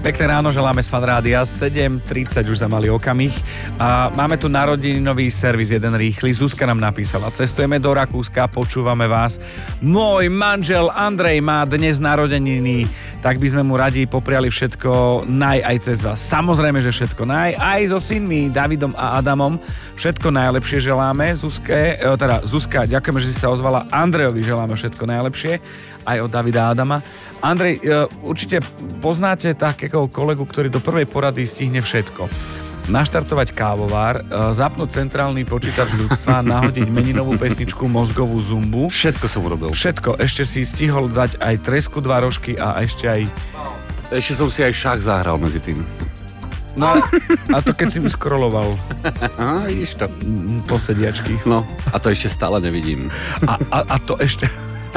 Pekné ráno želáme z Fan Rádia, 7:30 už za malý okamih. A máme tu narodeninový servis, jeden rýchly. Zuzka nám napísala, cestujeme do Rakúska, počúvame vás. Môj manžel Andrej má dnes narodeniny, tak by sme mu radi popriali všetko aj cez vás. Samozrejme, že všetko aj so synmi Davidom a Adamom. Všetko najlepšie želáme. Zuzka, ďakujeme, že si sa ozvala. Andrejovi želáme všetko najlepšie, aj od Davida a Adama. Andrej, určite poznáte takého kolegu, ktorý do prvej porady stihne všetko. Naštartovať kávovár, zapnúť centrálny počítač ľudstva, nahodiť meninovú pesničku Mozgovú zumbu. Všetko som urobil. Všetko. Ešte si stihol dať aj tresku 2 rožky a ešte aj... Ešte som si aj šach zahral medzi tým. No a to keď si mi scrolloval. Vidíš to. Po sediačky. No, a to ešte stále nevidím. A to ešte...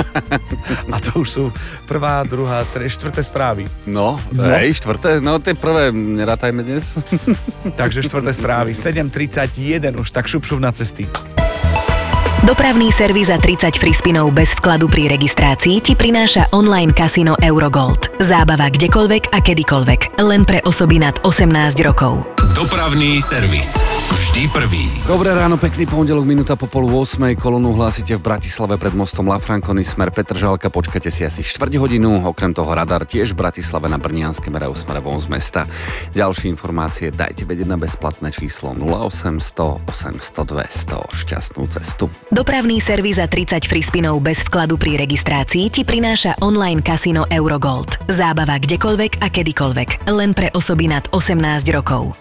A to už sú prvá, druhá, štvrté správy. No, štvrté, no tie prvé nerátajme dnes. Takže štvrté správy, 7:31 už tak šup na cesty. Dopravný servis za 30 free spinov bez vkladu pri registrácii ti prináša online kasino Eurogold. Zábava kdekoľvek a kedykoľvek. Len pre osoby nad 18 rokov. Dopravný servis. Vždy prvý. Dobré ráno, pekný pondelok, minúta po 7:30. Kolónu hlásite v Bratislave pred mostom Lafranconi, smer Petržalka, počkajte si asi 4 hodinu. Okrem toho radar tiež v Bratislave na Brnianske mereu smere von z mesta. Ďalšie informácie dajte vedieť na bezplatné číslo 0800 800 200. Šťastnú cestu. Dopravný servis za 30 free spinov bez vkladu pri registrácii ti prináša online kasino Eurogold. Zábava kdekoľvek a kedykoľvek. Len pre osoby nad 18 rokov.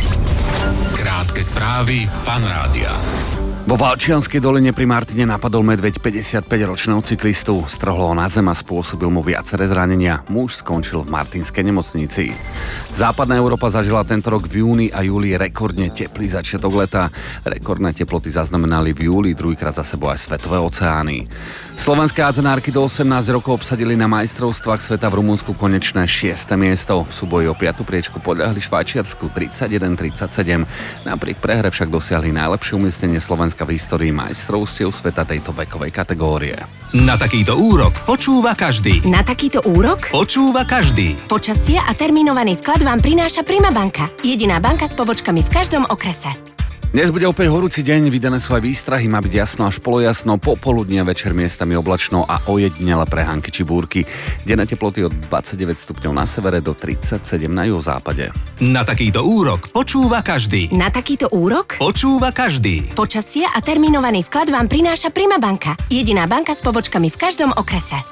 Krátke správy Fan Rádia. Vo Valčianskej doline pri Martine napadol medveď 55-ročného cyklistu. Strhlo ho na zem a spôsobil mu viaceré zranenia. Muž skončil v martinskej nemocnici. Západná Európa zažila tento rok v júni a júli rekordne teplý začiatok leta. Rekordné teploty zaznamenali v júli druhýkrát za sebou aj svetové oceány. Slovenské hádzenárky do 18 rokov obsadili na majstrovstvách sveta v Rumunsku konečné 6. miesto. V súboji o 5. priečku podľahli Švajčiarsku 31-37. Napriek prehre však dosiahli najlepšie umiestnenie Slovenska v histórii majstrovstiev sveta tejto vekovej kategórie. Na takýto úrok počúva každý. Na takýto úrok Počúva každý. počasie a termínovaný vklad vám prináša Prima banka. Jediná banka s pobočkami v každom okrese. Dnes bude opäť horúci deň, vydané sú aj výstrahy, má byť jasno až polojasno, popoludne a večer miestami oblačno a ojedinele prehánky či búrky. Denné teploty od 29 stupňov na severe do 37 na juhozápade. Na takýto úrok počúva každý. Na takýto úrok Počúva každý. počasie a termínovaný vklad vám prináša Prima banka. Jediná banka s pobočkami v každom okrese.